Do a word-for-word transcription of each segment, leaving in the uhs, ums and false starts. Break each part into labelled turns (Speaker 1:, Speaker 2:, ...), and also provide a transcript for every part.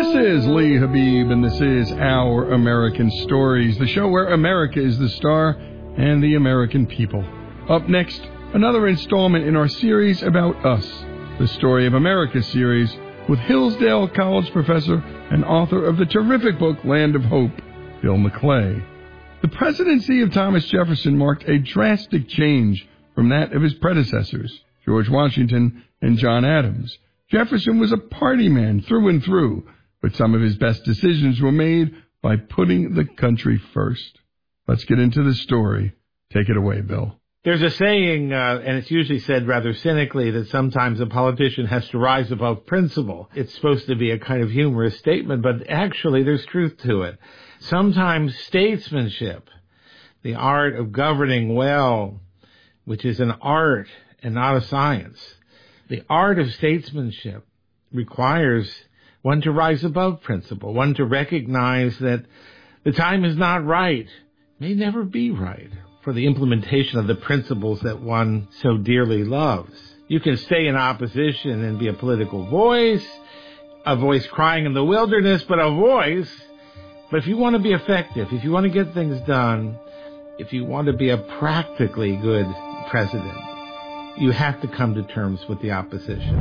Speaker 1: This is Lee Habib, and this is Our American Stories, the show where America is the star and the American people. Up next, another installment in our series about us, the Story of America series, with Hillsdale College professor and author of the terrific book Land of Hope, Bill McClay. The presidency of Thomas Jefferson marked a drastic change from that of his predecessors, George Washington and John Adams. Jefferson was a party man through and through, but some of his best decisions were made by putting the country first. Let's get into the story. Take it away, Bill.
Speaker 2: There's a saying, uh, and it's usually said rather cynically, that sometimes a politician has to rise above principle. It's supposed to be a kind of humorous statement, but actually there's truth to it. Sometimes statesmanship, the art of governing well, which is an art and not a science, the art of statesmanship requires one to rise above principle, one to recognize that the time is not right, may never be right, for the implementation of the principles that one so dearly loves. You can stay in opposition and be a political voice, a voice crying in the wilderness, but a voice. But if you want to be effective, if you want to get things done, if you want to be a practically good president, you have to come to terms with the opposition.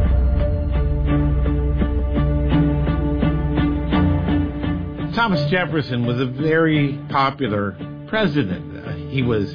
Speaker 2: Thomas Jefferson was a very popular president. Uh, he was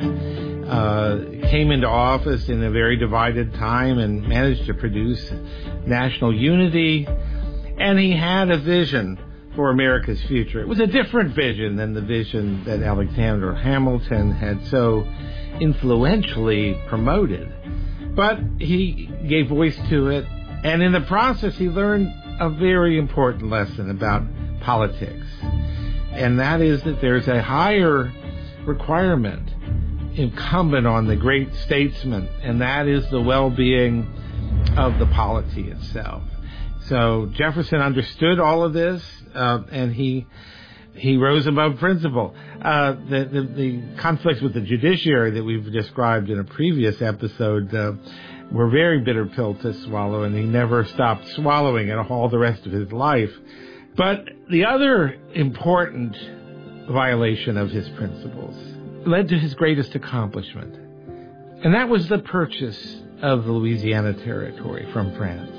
Speaker 2: uh, came into office in a very divided time and managed to produce national unity, and he had a vision for America's future. It was a different vision than the vision that Alexander Hamilton had so influentially promoted. But he gave voice to it, and in the process he learned a very important lesson about politics, and that is that there's a higher requirement incumbent on the great statesman, and that is the well-being of the polity itself. So Jefferson understood all of this, uh, and he he rose above principle. Uh, the, the, the conflicts with the judiciary that we've described in a previous episode uh, were a very bitter pill to swallow, and he never stopped swallowing it all the rest of his life. But the other important violation of his principles led to his greatest accomplishment, and that was the purchase of the Louisiana Territory from France.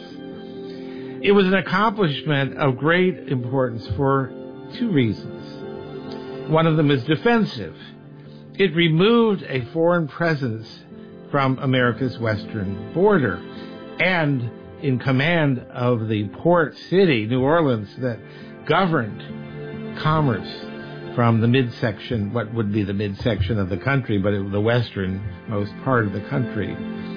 Speaker 2: It was an accomplishment of great importance for two reasons. One of them is defensive. It removed a foreign presence from America's western border, and in command of the port city, New Orleans, that governed commerce from the midsection, what would be the midsection of the country, but it was the westernmost part of the country.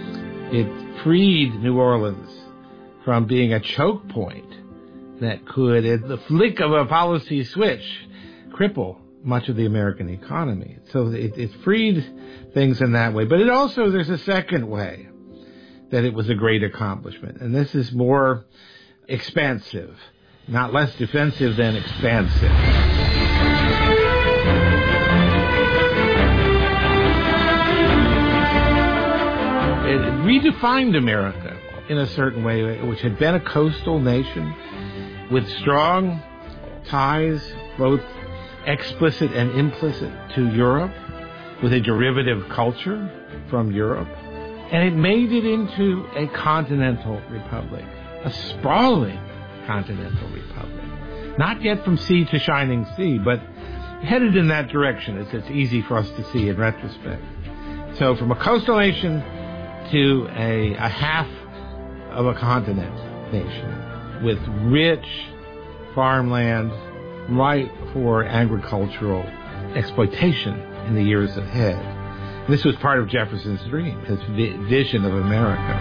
Speaker 2: It freed New Orleans from being a choke point that could, at the flick of a policy switch, cripple much of the American economy. So it, it freed things in that way. But it also, there's a second way that it was a great accomplishment, and this is more expansive, not less defensive than expansive. It redefined America in a certain way, which had been a coastal nation with strong ties, both explicit and implicit, to Europe, with a derivative culture from Europe. And it made it into a continental republic, a sprawling continental republic. Not yet from sea to shining sea, but headed in that direction, as it's easy for us to see in retrospect. So from a coastal nation to a, a half of a continent nation with rich farmland ripe for agricultural exploitation in the years ahead. This was part of Jefferson's dream, his vi- vision of America.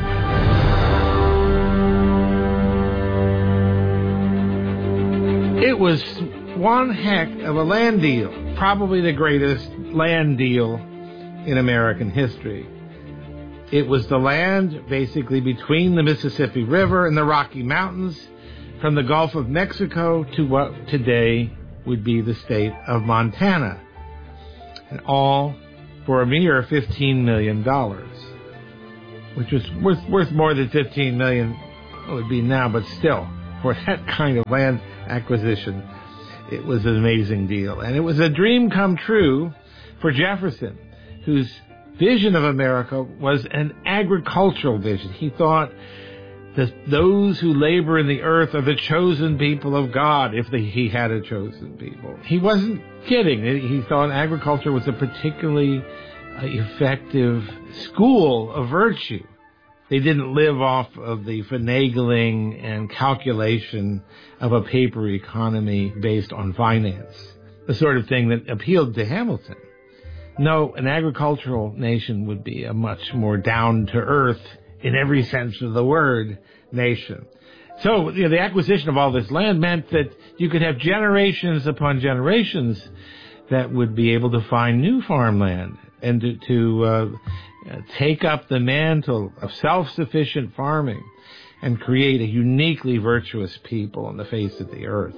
Speaker 2: It was one heck of a land deal, probably the greatest land deal in American history. It was the land basically between the Mississippi River and the Rocky Mountains, from the Gulf of Mexico to what today would be the state of Montana, and all for a mere fifteen million dollars, which was worth, worth more than fifteen million dollars it would be now, but still, for that kind of land, acquisition. It was an amazing deal. And it was a dream come true for Jefferson, whose vision of America was an agricultural vision. He thought that those who labor in the earth are the chosen people of God, if the, he had a chosen people. He wasn't kidding. He thought agriculture was a particularly uh, effective school of virtue. They didn't live off of the finagling and calculation of a paper economy based on finance, the sort of thing that appealed to Hamilton. No, an agricultural nation would be a much more down-to-earth, in every sense of the word, nation. So, you know, the acquisition of all this land meant that you could have generations upon generations that would be able to find new farmland and to, to uh, take up the mantle of self-sufficient farming and create a uniquely virtuous people on the face of the earth.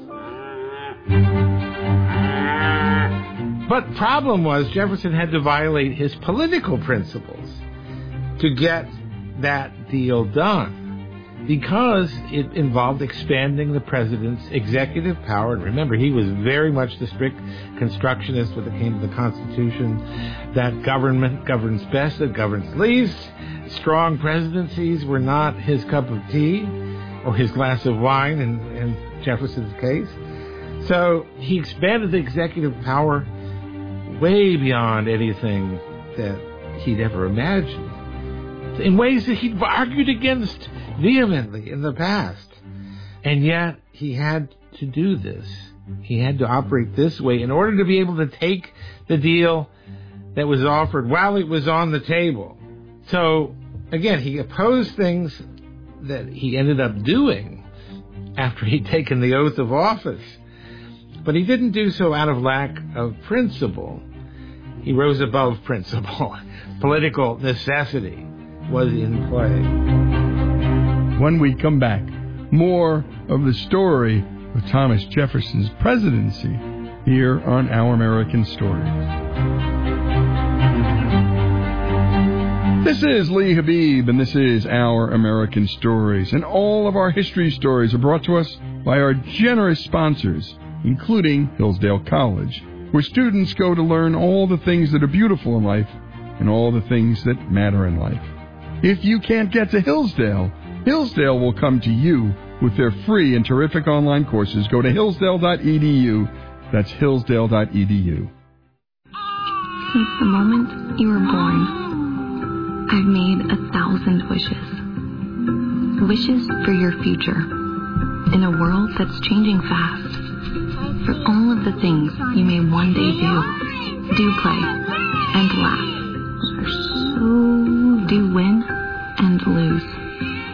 Speaker 2: But problem was Jefferson had to violate his political principles to get that deal done, because it involved expanding the president's executive power. And remember, he was very much the strict constructionist when it came to the Constitution, that government governs best, that governs least. Strong presidencies were not his cup of tea or his glass of wine in, in Jefferson's case. So he expanded the executive power way beyond anything that he'd ever imagined, in ways that he'd argued against vehemently in the past. And yet he had to do this. He had to operate this way in order to be able to take the deal that was offered while it was on the table. So, again, he opposed things that he ended up doing after he'd taken the oath of office. But he didn't do so out of lack of principle. He rose above principle. Political necessity was in play.
Speaker 1: When we come back, more of the story of Thomas Jefferson's presidency here on Our American Stories. This is Lee Habib, and this is Our American Stories. And all of our history stories are brought to us by our generous sponsors, including Hillsdale College, where students go to learn all the things that are beautiful in life and all the things that matter in life. If you can't get to Hillsdale, Hillsdale will come to you with their free and terrific online courses. Go to hillsdale dot e d u. That's hillsdale dot e d u.
Speaker 3: Since the moment you were born, I've made a thousand wishes. Wishes for your future. In a world that's changing fast. For all of the things you may one day do. Do play and laugh. Are so